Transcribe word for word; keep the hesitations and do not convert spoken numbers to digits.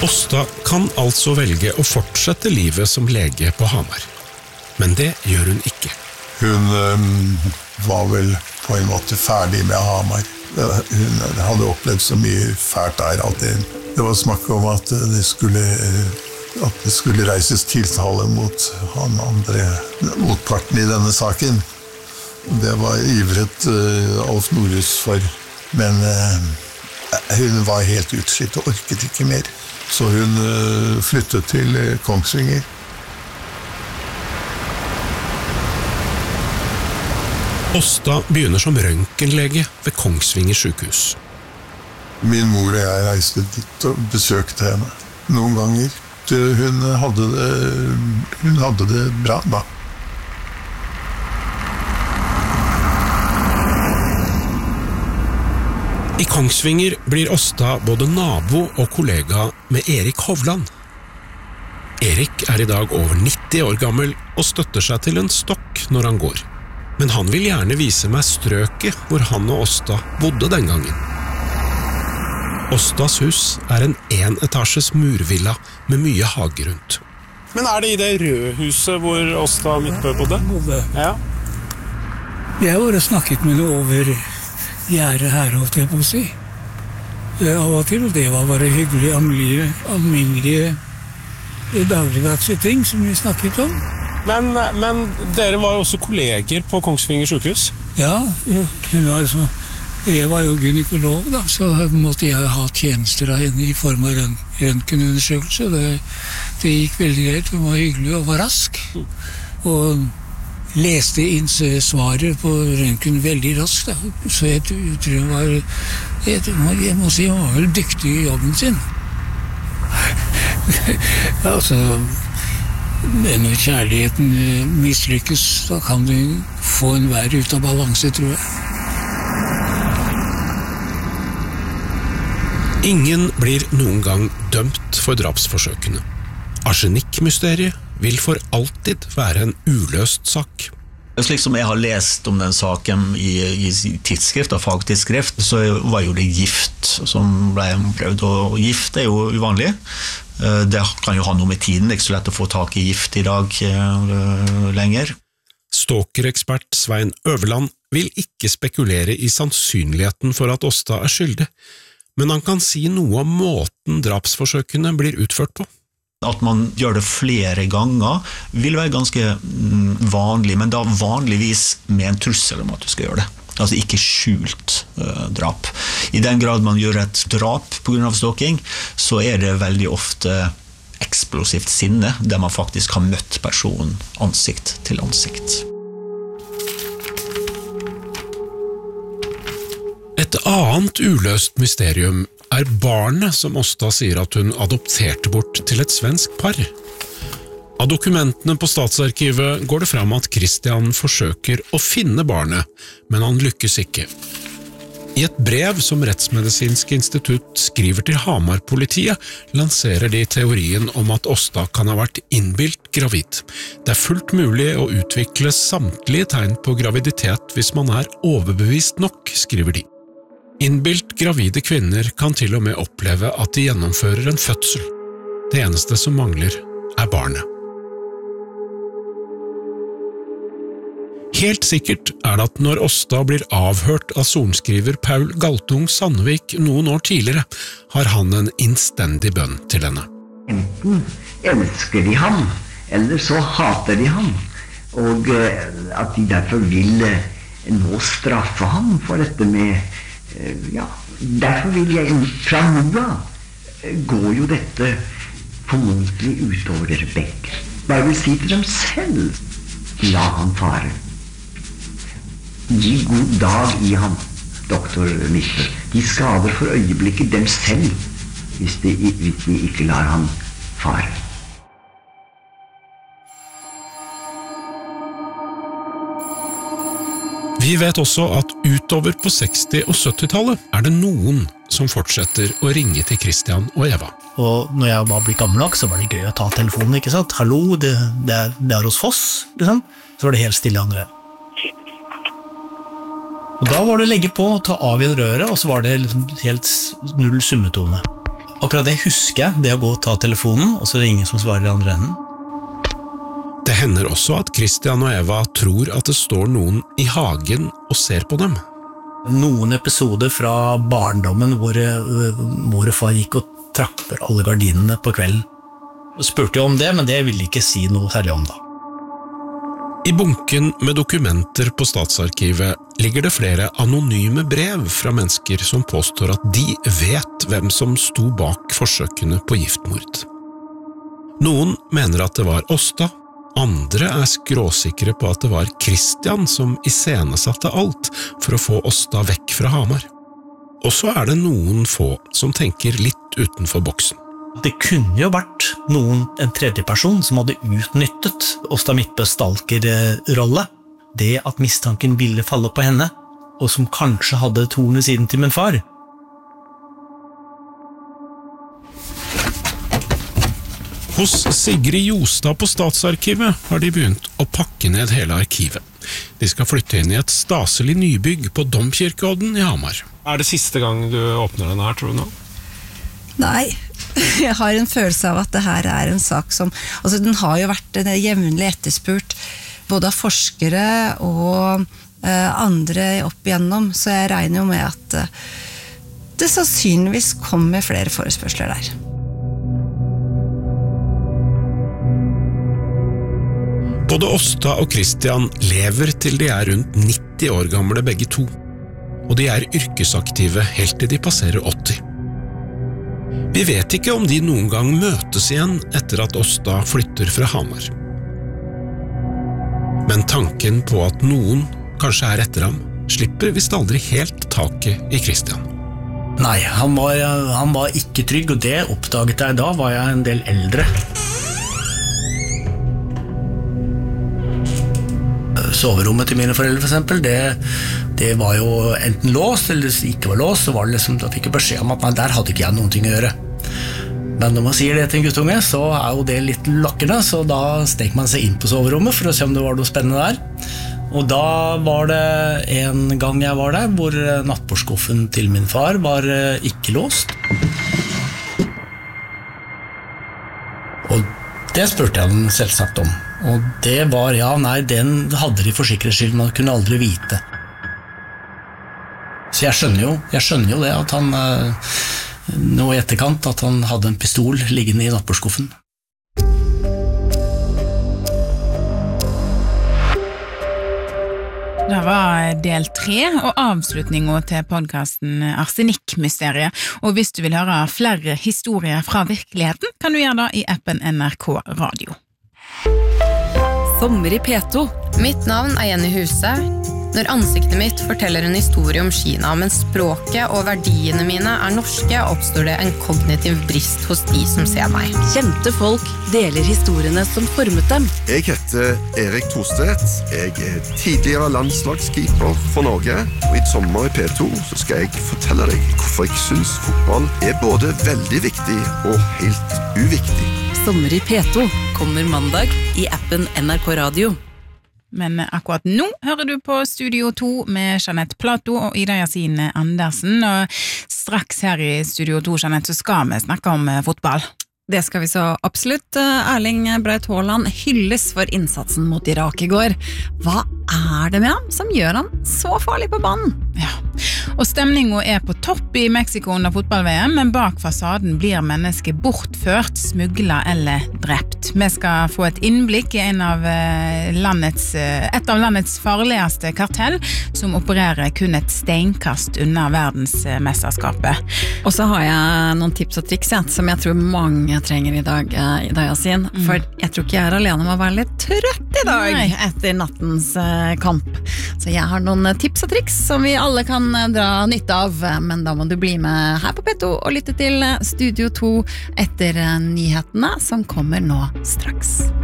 Åsta kan altså velge å fortsette livet som lege på Hamar. Men det gjør hun ikke. Hun um, var vel på en måte ferdig med Hamar. Hun hadde opplevd så mye fælt der at det, det var snakk om at det skulle, at det skulle reises tiltale mot han andre, motparten i denne saken. Det var ivret uh, Alf Norhus for, men uh, hun var helt utslitt og orket ikke mer. Så hun uh, flyttet til uh, Kongsvinger. Åsta begynner som røntgenlege ved Kongsvinger sykehus. Min mor og jeg reiste dit og besøkte henne noen ganger. Hun hadde det, hun hadde det bra da. I Kongsvinger blir Åsta både nabo og kollega med Erik Hovland. Erik er i dag over nitti år gammel og støtter seg til en stokk når han går. Men han vil gjerne vise meg strøket hvor han og Åsta bodde den gangen. Åstas hus er en enetasjes murvilla med mye hage rundt. Men er det i det røde huset hvor Åsta Midtbø bodde? Bodde. Ja. Jeg har bare snakket med noe over gjerdet her, holdt jeg på å si. Av og til, og det var bare hyggelige, alminnelige, alminnelige dagligdagse ting som vi snakket om. Men, men dere var jo også kolleger på Kongsvinger sykehus? Ja, hun var altså, jeg var jo gynekolog da, så måtte jeg ha tjenester av henne i form av røntgenundersøkelse. Det, det gikk veldig greit, hun var hyggelig og var rask. Og leste inn svaret på røntgen veldig raskt da. Så jeg, jeg tror hun var, jeg, jeg må si hun var vel dyktig i jobben sin. Altså... Men når kjærligheten mislykkes, da kan du få en vær ut av balanse, tror jeg. Ingen blir noen gang dømt for drapsforsøkene. Arsenikkmysteriet vil for alltid være en uløst sak. Slik som jeg har lest om den saken i, i tidsskrift og fagtidsskrift, så var jo det gift som ble prøvd, og gift er jo uvanlig. Det kan jo ha noe med tiden, det er ikke så lett å få tak i gift i dag uh, lenger. Stalkerekspert Svein Øverland vil ikke spekulere i sannsynligheten for at Åsta er skyldig, men han kan si noe om måten drapsforsøkene blir utført på. At man gjør det flere ganger vil være ganske vanlig, men da vanligvis med en trussel om at du skal gjøre det. Altså ikke skjult uh, drap. I den grad man gjør et drap på grunn av stalking, så er det veldig ofte eksplosivt sinne, der man faktisk har møtt personen ansikt til ansikt. Et annet uløst mysterium er barnet som Åsta sier at hun adopterte bort til et svensk par. Av dokumentene på Statsarkivet går det fram at Christian forsøker å finne barnet, men han lykkes ikke. I et brev som Rettsmedisinsk institutt skriver til Hamar-politiet, lanserer de teorien om at Åsta kan ha vært innbilt gravid. Det er fullt mulig å utvikle samtlige tegn på graviditet hvis man er overbevist nok, skriver de. Innbilt gravide kvinner kan til og med oppleve at de gjennomfører en fødsel. Det eneste som mangler er barnet. Helt sikkert er det at når Åsta blir avhørt av sorenskriver Paul Galtung Sandvik noen år tidligere, har han en innstendig bønn til henne. Enten elsker de ham, eller så hater de ham, og at de derfor vil nå straffe ham for dette med, ja, derfor vil jeg fra nå går jo dette formodentlig utover dere begge. Bare vil si til dem selv, la ham fare. Gi god dag i ham, doktor Midtbø. De skader for øyeblikket dem selv, hvis de, hvis de ikke lar ham fare. Vi vet også at utover på seksti- og syttitallet er det noen som fortsetter å ringe til Christian og Eva. Og når jeg var blitt gammel nok, så var det gøy å ta telefonen, ikke sant? Hallo, det, det, er, det er hos Foss, liksom. Så var det helt stille andre. Og da var det å legge på, ta av i røret, og så var det liksom helt null summetone. Akkurat det husker jeg, det å gå og ta telefonen, og så er det ingen som svarer i andre enden. Det hender også at Christian og Eva tror at det står noen i hagen og ser på dem. Noen episoder fra barndommen hvor mor og far gikk og trakk for alle gardinene på kvelden. Jeg spurte jo om det, men det ville ikke si noe særlig om da. I bunken med dokumenter på Statsarkivet ligger det flere anonyme brev fra mennesker som påstår at de vet hvem som sto bak forsøkene på giftmord. Noen mener at det var Åsta, andre er skråsikre på at det var Christian som iscenesatte alt for å få Åsta vekk fra Hamar. Og så er det noen få som tenker litt utenfor boksen. Det kunne jo vært noen, en tredje person som hadde utnyttet Åsta Midtbøs stalker-rolle. Det at mistanken ville falle på henne, og som kanskje hadde torn ved siden til min far. Hos Sigrid Jostad på Statsarkivet har de begynt å pakke ned hele arkivet. De skal flytte inn i et staselig nybygg på Domkirkeodden i Hamar. Er det siste gang du åpner den her, tror du nå? Nei, jeg har en følelse av at det her er en sak som, altså den har jo vært jevnlig etterspurt, både av forskere og eh, andre opp igjennom, så jeg regner jo med at eh, det sannsynligvis kommer flere forespørsler der. Både Åsta og Christian lever til de er rundt nitti år gamle begge to, og de er yrkesaktive helt til de passerer åtti. Vi vet ikke om de noen gang møtes igjen etter at Åsta flytter fra Hamar. Men tanken på at noen kanskje er etter ham, slipper visst aldri helt taket i Christian. Nei, han var, han var ikke trygg, og det oppdaget jeg da, var jeg en del eldre. Soverommet til mine foreldre for eksempel, det, det var jo enten låst eller ikke var låst, så var det liksom, da fikk jeg beskjed om at nei, der hadde ikke jeg noen ting å gjøre. Men når man sier det til en guttunge, så er jo det litt lokkende, så da stek man seg inn på soverommet for å se om det var noe spennende der. Og da var det en gang jeg var der, hvor nattbordskuffen til min far var ikke låst. Og det spurte jeg den selvsagt om. Og det var, ja, nei, den hadde de for sikkerhets skyld, man kunne aldri vite. Så jeg skjønner jo, jeg skjønner jo det at han, nå i etterkant, at han hadde en pistol liggende i nattbordskuffen. Det var del tre og avslutningen til podcasten Arsenikkmysteriet. Og hvis du vil høre flere historier fra virkeligheten, kan du gjøre det i appen N R K Radio. Sommer i P to. Mitt navn er Jenny Huse. Når ansiktet mitt forteller en historie om Kina, men språket og verdiene mine er norske, oppstår det en kognitiv brist hos de som ser meg. Kjente folk deler historiene som formet dem. Jeg heter Erik Torstedt. Jeg er tidligere landslagskeeper for Norge. Og i sommer i P to så skal jeg fortelle deg hvorfor jeg synes fotball er både veldig viktig og helt uviktig. Sommer i P to kommer mandag i appen N R K Radio. Men akkurat nå hører du på Studio to med Jeanette Plato og Ida Yasin Andersen, og straks her i Studio to, Jeanette, så skal vi snakke om fotball. Det skal vi så absolutt. Erling Braut Haaland hylles for innsatsen mot Irak i går. Hva er det med ham som gjør han så farlig på banen? Ja, og stemningen er på topp i Mexico under fotball-V M, men bak fasaden blir mennesker bortført, smuglet eller drept. Vi skal få et innblikk i en av landets, et av landets farligste kartell, som opererer kun et steinkast unna verdensmesterskapet. Og så har jeg noen tips og triks, ja, som jeg tror mange trenger i dag, Ida Yasin, mm. for jeg tror ikke jeg er alene med å være litt trøtt i dag. Nei. Etter nattens uh, kamp. Så jeg har noen tips og triks som vi alle kan dra nytte av, men da må du bli med her på P to og lytte til Studio to etter nyhetene som kommer nå straks.